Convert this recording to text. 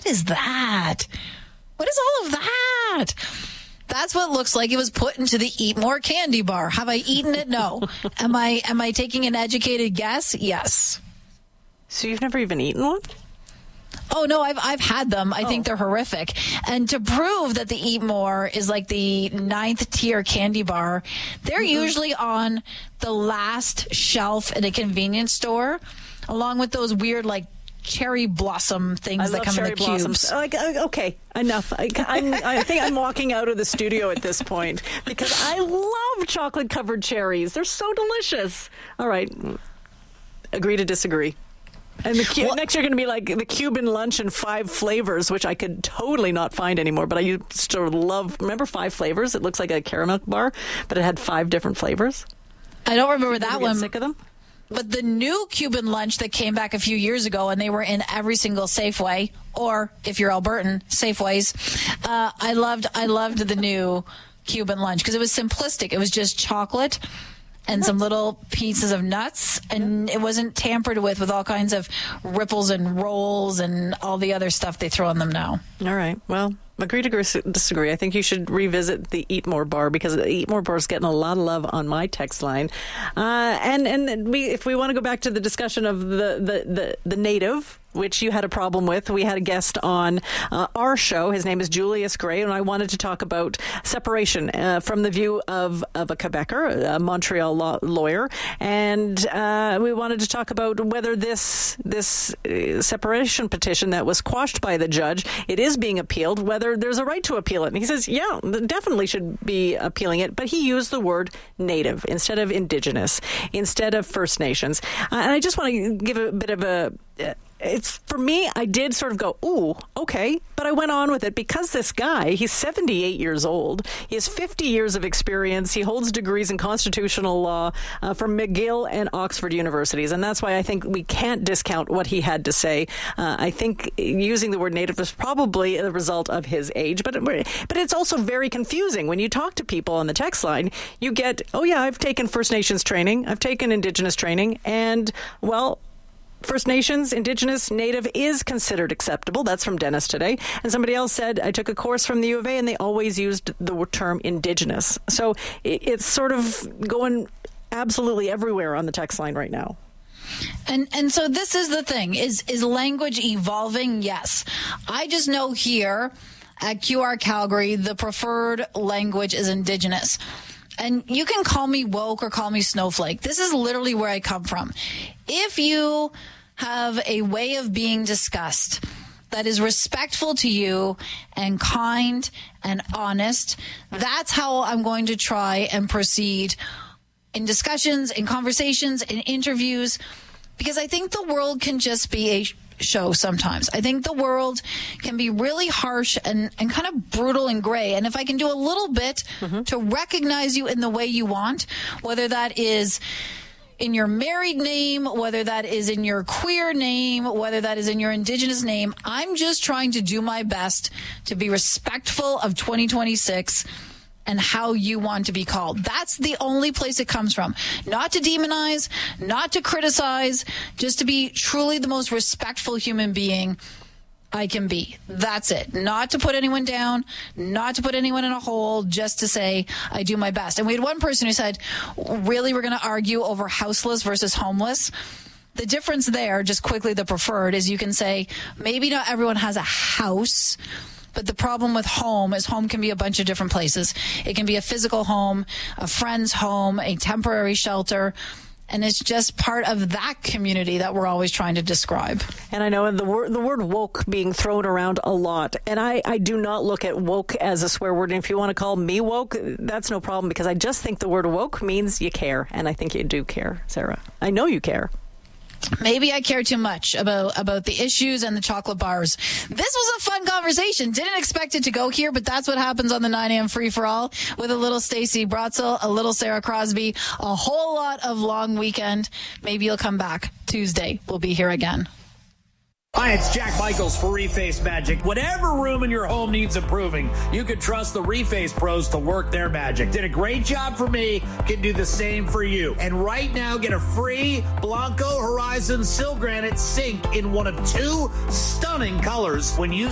What is that? What is all of that? That's what it looks like it was put into the Eat More candy bar. Have I eaten it? No. Am I taking an educated guess? Yes. So you've never even eaten one? Oh, no, I've had them. I think they're horrific. And to prove that the Eat More is like the 9th tier candy bar, they're usually on the last shelf in a convenience store, along with those weird, like, cherry blossom things that come in the cubes. Okay, enough. I think I'm walking out of the studio at this point because I love chocolate-covered cherries. They're so delicious. All right. Agree to disagree. And next you're going to be like the Cuban lunch in 5 flavors, which I could totally not find anymore. But I used to love, remember 5 flavors? It looks like a caramel bar, but it had 5 different flavors. I don't remember that one. Sick of them? But the new Cuban lunch that came back a few years ago, and they were in every single Safeway, or if you're Albertan, Safeways. I loved the new Cuban lunch because it was simplistic. It was just chocolate and some little pieces of nuts, and it wasn't tampered with all kinds of ripples and rolls and all the other stuff they throw in them now. All right. Well, agree to disagree. I think you should revisit the Eat More bar because the Eat More bar is getting a lot of love on my text line. If we want to go back to the discussion of the native, which you had a problem with. We had a guest on our show. His name is Julius Gray, and I wanted to talk about separation from the view of a Quebecer, a Montreal lawyer. And we wanted to talk about whether this separation petition that was quashed by the judge, it is being appealed, whether there's a right to appeal it. And he says, yeah, definitely should be appealing it. But he used the word Native instead of Indigenous, instead of First Nations. And I just want to give a bit of a... It's for me, I did sort of go, ooh, okay. But I went on with it because this guy, he's 78 years old. He has 50 years of experience. He holds degrees in constitutional law from McGill and Oxford universities. And that's why I think we can't discount what he had to say. I think using the word Native was probably the result of his age. But it's also very confusing. When you talk to people on the text line, you get, oh, yeah, I've taken First Nations training. I've taken Indigenous training. And, well, First Nations, Indigenous, Native is considered acceptable. That's from Dennis today. And somebody else said, I took a course from the U of A and they always used the term Indigenous. So it's sort of going absolutely everywhere on the text line right now. And so this is the thing. Is language evolving? Yes. I just know here at QR Calgary, the preferred language is Indigenous. And you can call me woke or call me snowflake. This is literally where I come from. If you have a way of being discussed that is respectful to you and kind and honest, that's how I'm going to try and proceed in discussions, in conversations, in interviews, because I think the world can just be a show sometimes. I think the world can be really harsh and kind of brutal and gray. And if I can do a little bit to recognize you in the way you want, whether that is in your married name, whether that is in your queer name, whether that is in your Indigenous name, I'm just trying to do my best to be respectful of 2026 and how you want to be called. That's the only place it comes from. Not to demonize, not to criticize, just to be truly the most respectful human being I can be. That's it. Not to put anyone down, not to put anyone in a hole, just to say I do my best. And we had one person who said, really, we're going to argue over houseless versus homeless? The difference there, just quickly, the preferred, is you can say maybe not everyone has a house, but the problem with home is home can be a bunch of different places. It can be a physical home, a friend's home, a temporary shelter. And it's just part of that community that we're always trying to describe. And I know the word woke being thrown around a lot. And I do not look at woke as a swear word. And if you want to call me woke, that's no problem, because I just think the word woke means you care. And I think you do care, Sarah. I know you care. Maybe I care too much about the issues and the chocolate bars. This was a fun conversation. Didn't expect it to go here, but that's what happens on the 9 a.m. free-for-all with a little Stacey Brotzel, a little Sarah Crosby, a whole lot of long weekend. Maybe you'll come back Tuesday. We'll be here again. Hi, it's Jack Michaels for Reface Magic. Whatever room in your home needs improving, you can trust the Reface pros to work their magic. Did a great job for me, can do the same for you. And right now, get a free Blanco Horizon Sil Granite sink in one of 2 stunning colors when you